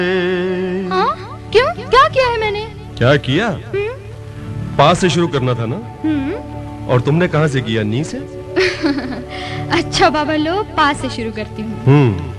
हाँ? क्यों? क्या किया है मैंने? क्या किया? पा से शुरू करना था ना? और तुमने कहां से किया? नी से? अच्छा बाबा लो, पा से शुरू करती हूँ।